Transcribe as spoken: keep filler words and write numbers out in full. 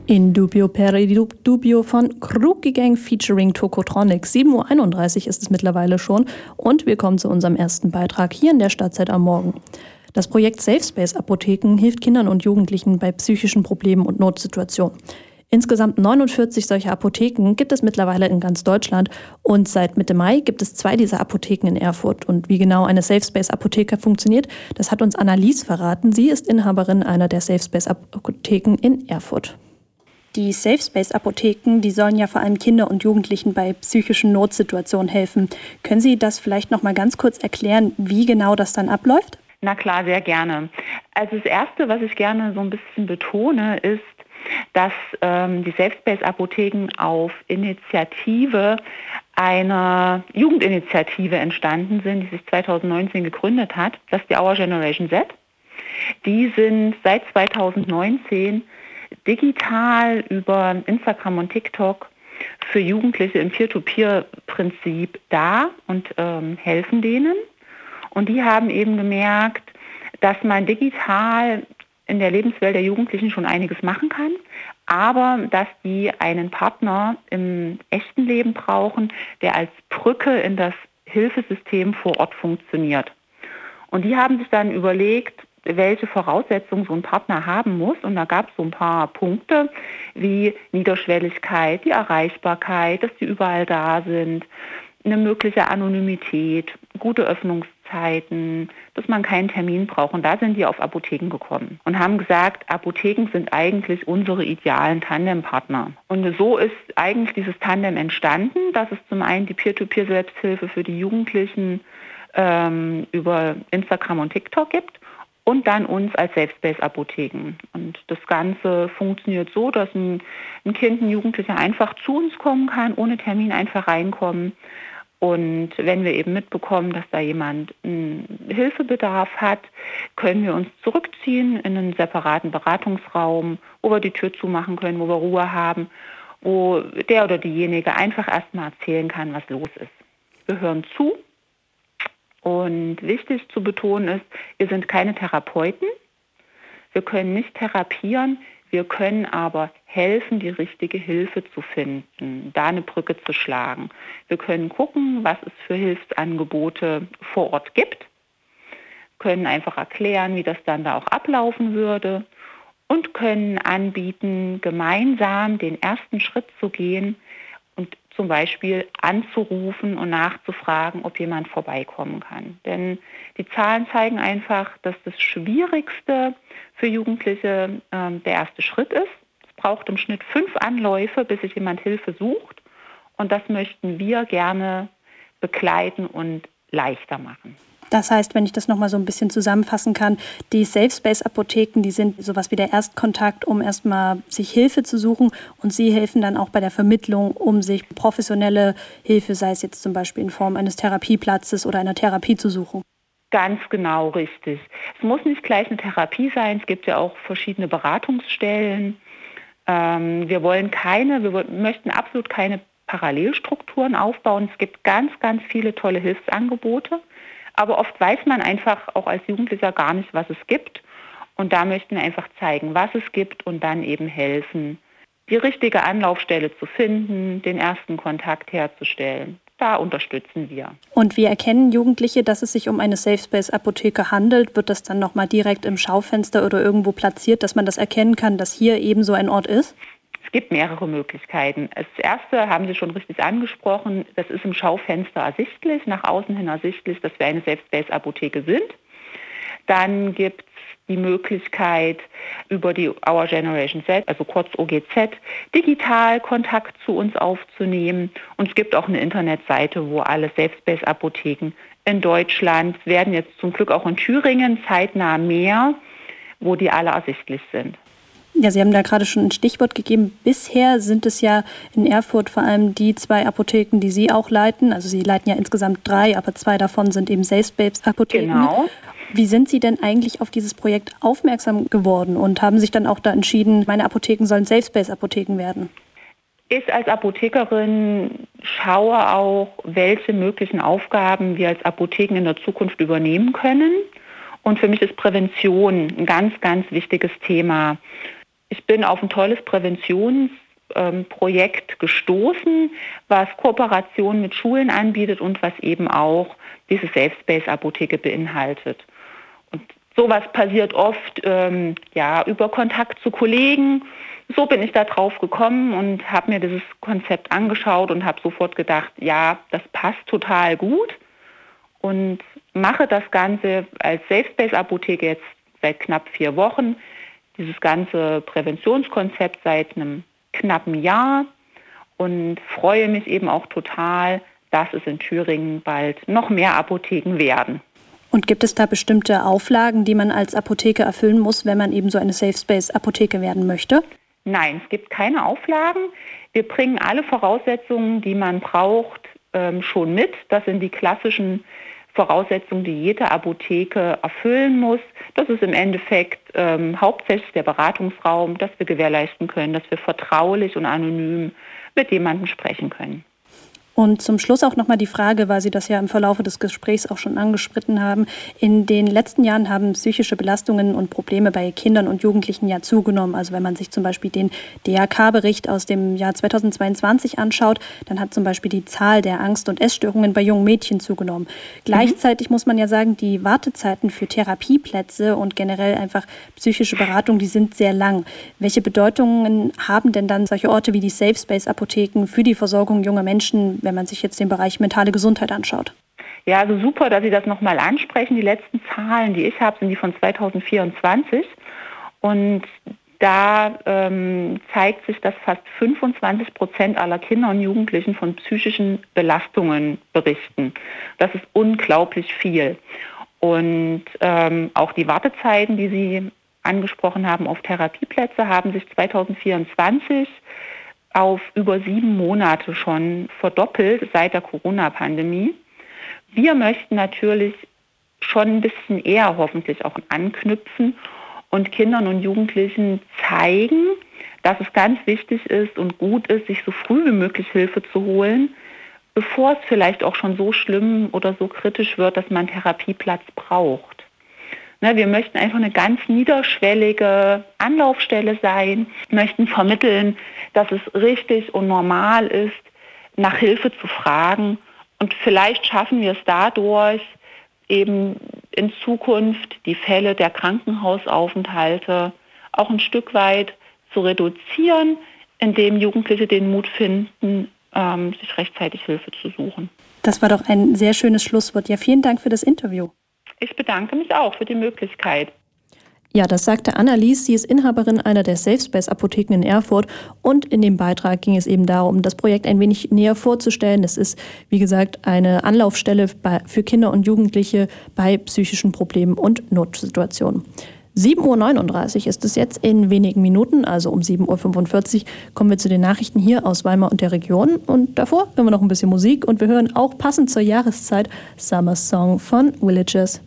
In Dubio per Dubio von Kruki Gang featuring Tokotronic. sieben Uhr einunddreißig ist es mittlerweile schon und wir kommen zu unserem ersten Beitrag hier in der Stadtzeit am Morgen. Das Projekt Safe Space Apotheken hilft Kindern und Jugendlichen bei psychischen Problemen und Notsituationen. Insgesamt neunundvierzig solcher Apotheken gibt es mittlerweile in ganz Deutschland und seit Mitte Mai gibt es zwei dieser Apotheken in Erfurt. Und wie genau eine Safe Space Apotheke funktioniert, das hat uns Annalies verraten. Sie ist Inhaberin einer der Safe Space Apotheken in Erfurt. Die Safe Space Apotheken, die sollen ja vor allem Kinder und Jugendlichen bei psychischen Notsituationen helfen. Können Sie das vielleicht noch mal ganz kurz erklären, wie genau das dann abläuft? Na klar, sehr gerne. Also das Erste, was ich gerne so ein bisschen betone, ist, dass ähm, die Safe Space Apotheken auf Initiative einer Jugendinitiative entstanden sind, die sich zweitausendneunzehn gegründet hat. Das ist die Our Generation Z. Die sind seit zweitausendneunzehn digital über Instagram und TikTok für Jugendliche im Peer-to-Peer-Prinzip da und ähm, helfen denen. Und die haben eben gemerkt, dass man digital in der Lebenswelt der Jugendlichen schon einiges machen kann, aber dass die einen Partner im echten Leben brauchen, der als Brücke in das Hilfesystem vor Ort funktioniert. Und die haben sich dann überlegt, welche Voraussetzungen so ein Partner haben muss. Und da gab es so ein paar Punkte wie Niederschwelligkeit, die Erreichbarkeit, dass die überall da sind, eine mögliche Anonymität, gute Öffnungszeiten, dass man keinen Termin braucht. Und da sind die auf Apotheken gekommen und haben gesagt, Apotheken sind eigentlich unsere idealen Tandempartner. Und so ist eigentlich dieses Tandem entstanden, dass es zum einen die Peer-to-Peer-Selbsthilfe für die Jugendlichen ähm, über Instagram und TikTok gibt und dann uns als Safe Space Apotheken. Und das Ganze funktioniert so, dass ein, ein Kind, ein Jugendlicher einfach zu uns kommen kann, ohne Termin einfach reinkommen. Und wenn wir eben mitbekommen, dass da jemand einen Hilfebedarf hat, können wir uns zurückziehen in einen separaten Beratungsraum, wo wir die Tür zumachen können, wo wir Ruhe haben, wo der oder diejenige einfach erstmal erzählen kann, was los ist. Wir hören zu. Und wichtig zu betonen ist, wir sind keine Therapeuten. Wir können nicht therapieren. Wir können aber helfen, die richtige Hilfe zu finden, da eine Brücke zu schlagen. Wir können gucken, was es für Hilfsangebote vor Ort gibt, können einfach erklären, wie das dann da auch ablaufen würde und können anbieten, gemeinsam den ersten Schritt zu gehen und zum Beispiel anzurufen und nachzufragen, ob jemand vorbeikommen kann. Denn die Zahlen zeigen einfach, dass das Schwierigste für Jugendliche ähm, der erste Schritt ist. Es braucht im Schnitt fünf Anläufe, bis sich jemand Hilfe sucht. Und das möchten wir gerne begleiten und leichter machen. Das heißt, wenn ich das nochmal so ein bisschen zusammenfassen kann, die Safe Space Apotheken, die sind sowas wie der Erstkontakt, um erstmal sich Hilfe zu suchen, und Sie helfen dann auch bei der Vermittlung, um sich professionelle Hilfe, sei es jetzt zum Beispiel in Form eines Therapieplatzes oder einer Therapie, zu suchen. Ganz genau, richtig. Es muss nicht gleich eine Therapie sein, es gibt ja auch verschiedene Beratungsstellen. Ähm, wir wollen keine, wir möchten absolut keine Parallelstrukturen aufbauen. Es gibt ganz, ganz viele tolle Hilfsangebote. Aber oft weiß man einfach auch als Jugendlicher gar nicht, was es gibt. Und da möchten wir einfach zeigen, was es gibt und dann eben helfen, die richtige Anlaufstelle zu finden, den ersten Kontakt herzustellen. Da unterstützen wir. Und wie erkennen Jugendliche, dass es sich um eine Safe Space Apotheke handelt? Wird das dann nochmal direkt im Schaufenster oder irgendwo platziert, dass man das erkennen kann, dass hier eben so ein Ort ist? Es gibt mehrere Möglichkeiten. Das erste haben Sie schon richtig angesprochen, das ist im Schaufenster ersichtlich, nach außen hin ersichtlich, dass wir eine Safe Space Apotheke sind. Dann gibt es die Möglichkeit, über die Our Generation Z, also kurz O G Z, digital Kontakt zu uns aufzunehmen. Und es gibt auch eine Internetseite, wo alle Safe Space Apotheken in Deutschland, werden jetzt zum Glück auch in Thüringen zeitnah mehr, wo die alle ersichtlich sind. Ja, Sie haben da gerade schon ein Stichwort gegeben. Bisher sind es ja in Erfurt vor allem die zwei Apotheken, die Sie auch leiten. Also Sie leiten ja insgesamt drei, aber zwei davon sind eben Safe Space Apotheken. Genau. Wie sind Sie denn eigentlich auf dieses Projekt aufmerksam geworden und haben sich dann auch da entschieden, meine Apotheken sollen Safe Space Apotheken werden? Ich als Apothekerin schaue auch, welche möglichen Aufgaben wir als Apotheken in der Zukunft übernehmen können. Und für mich ist Prävention ein ganz, ganz wichtiges Thema. ich bin auf ein tolles Präventionsprojekt gestoßen, was Kooperation mit Schulen anbietet und was eben auch diese Safe Space Apotheke beinhaltet. Und sowas passiert oft ähm, ja, über Kontakt zu Kollegen. So bin ich da drauf gekommen und habe mir dieses Konzept angeschaut und habe sofort gedacht, ja, das passt total gut und mache das Ganze als Safe Space Apotheke jetzt seit knapp vier Wochen. Dieses ganze Präventionskonzept seit einem knappen Jahr und freue mich eben auch total, dass es in Thüringen bald noch mehr Apotheken werden. Und gibt es da bestimmte Auflagen, die man als Apotheke erfüllen muss, wenn man eben so eine Safe Space Apotheke werden möchte? Nein, es gibt keine Auflagen. Wir bringen alle Voraussetzungen, die man braucht, ähm, schon mit. Das sind die klassischen Voraussetzungen, die jede Apotheke erfüllen muss. Das ist im Endeffekt ähm, hauptsächlich der Beratungsraum, dass wir gewährleisten können, dass wir vertraulich und anonym mit jemandem sprechen können. Und zum Schluss auch nochmal die Frage, weil Sie das ja im Verlauf des Gesprächs auch schon angesprochen haben. In den letzten Jahren haben psychische Belastungen und Probleme bei Kindern und Jugendlichen ja zugenommen. Also wenn man sich zum Beispiel den D R K-Bericht aus dem Jahr zweitausendzweiundzwanzig anschaut, dann hat zum Beispiel die Zahl der Angst- und Essstörungen bei jungen Mädchen zugenommen. Mhm. Gleichzeitig muss man ja sagen, die Wartezeiten für Therapieplätze und generell einfach psychische Beratung, die sind sehr lang. Welche Bedeutungen haben denn dann solche Orte wie die Safe Space Apotheken für die Versorgung junger Menschen, wenn man sich jetzt den Bereich mentale Gesundheit anschaut? Ja, also super, dass Sie das nochmal ansprechen. Die letzten Zahlen, die ich habe, sind die von zweitausendvierundzwanzig. Und da ähm, zeigt sich, dass fast fünfundzwanzig Prozent aller Kinder und Jugendlichen von psychischen Belastungen berichten. Das ist unglaublich viel. Und ähm, auch die Wartezeiten, die Sie angesprochen haben auf Therapieplätze, haben sich zweitausendvierundzwanzig auf über sieben Monate schon verdoppelt seit der Corona-Pandemie. Wir möchten natürlich schon ein bisschen eher hoffentlich auch anknüpfen und Kindern und Jugendlichen zeigen, dass es ganz wichtig ist und gut ist, sich so früh wie möglich Hilfe zu holen, bevor es vielleicht auch schon so schlimm oder so kritisch wird, dass man einen Therapieplatz braucht. Wir möchten einfach eine ganz niederschwellige Anlaufstelle sein, möchten vermitteln, dass es richtig und normal ist, nach Hilfe zu fragen. Und vielleicht schaffen wir es dadurch, eben in Zukunft die Fälle der Krankenhausaufenthalte auch ein Stück weit zu reduzieren, indem Jugendliche den Mut finden, ähm, sich rechtzeitig Hilfe zu suchen. Das war doch ein sehr schönes Schlusswort. Ja, vielen Dank für das Interview. Ich bedanke mich auch für die Möglichkeit. Ja, das sagte Annalies. Sie ist Inhaberin einer der Safe Space Apotheken in Erfurt. Und in dem Beitrag ging es eben darum, das Projekt ein wenig näher vorzustellen. Es ist, wie gesagt, eine Anlaufstelle für Kinder und Jugendliche bei psychischen Problemen und Notsituationen. sieben Uhr neununddreißig ist es jetzt. In wenigen Minuten, also um sieben Uhr fünfundvierzig, kommen wir zu den Nachrichten hier aus Weimar und der Region. Und davor hören wir noch ein bisschen Musik und wir hören auch passend zur Jahreszeit Summer Song von Villages.